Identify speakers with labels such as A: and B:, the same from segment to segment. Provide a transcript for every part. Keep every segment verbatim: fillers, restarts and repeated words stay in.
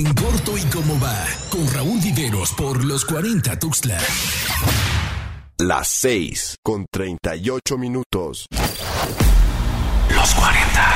A: En corto y cómo va, con Raúl Viveros por los cuarenta Tuxtla.
B: Las seis con treinta y ocho minutos.
C: Los cuarenta.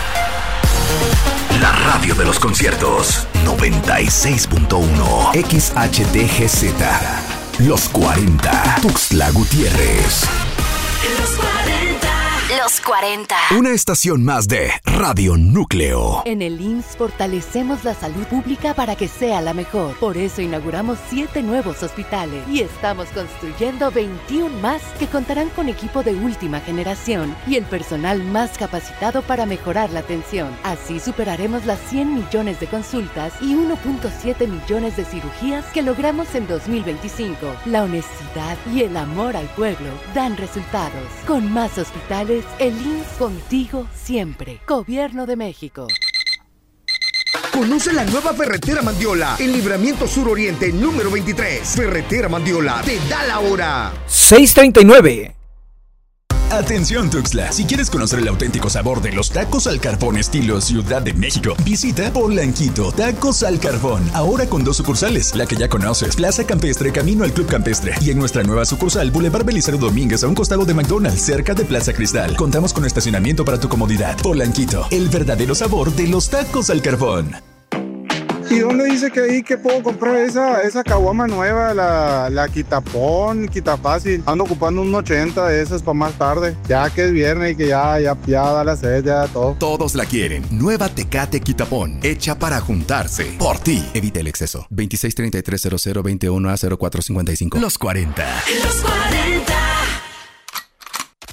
C: La radio de los conciertos. noventa y seis punto uno. X H D G Z. Los cuarenta. Tuxtla Gutiérrez.
D: Los cuarenta. Los cuarenta.
C: Una estación más de Radio Núcleo.
E: En el I M S S fortalecemos la salud pública para que sea la mejor. Por eso inauguramos siete nuevos hospitales y estamos construyendo veintiuno más que contarán con equipo de última generación y el personal más capacitado para mejorar la atención. Así superaremos las cien millones de consultas y uno punto siete millones de cirugías que logramos en dos mil veinticinco. La honestidad y el amor al pueblo dan resultados. Con más hospitales, el I M S S contigo siempre. Gobierno de México.
F: Conoce la nueva Ferretera Mandiola, en Libramiento Sur Oriente número veintitrés. Ferretera Mandiola, te da la hora.
G: seis treinta y nueve.
A: Atención Tuxtla, si quieres conocer el auténtico sabor de los tacos al carbón estilo Ciudad de México, visita Polanquito Tacos al Carbón, ahora con dos sucursales, la que ya conoces, Plaza Campestre, camino al Club Campestre, y en nuestra nueva sucursal, Boulevard Belisario Domínguez, a un costado de McDonald's, cerca de Plaza Cristal. Contamos con estacionamiento para tu comodidad. Polanquito, el verdadero sabor de los tacos al carbón.
H: ¿Y dónde dice que ahí que puedo comprar esa, esa caguama nueva, la, la Quitapón, Quitafácil? Ando ocupando un ochenta de esas para más tarde, ya que es viernes y que ya, ya, ya da la sed, ya todo.
C: Todos la quieren. Nueva Tecate Quitapón, hecha para juntarse. Por ti. Evita el exceso. veintiséis treinta y tres cero cero veintiuno a cero cuatro cincuenta y cinco. Los cuarenta.
D: Los cuarenta.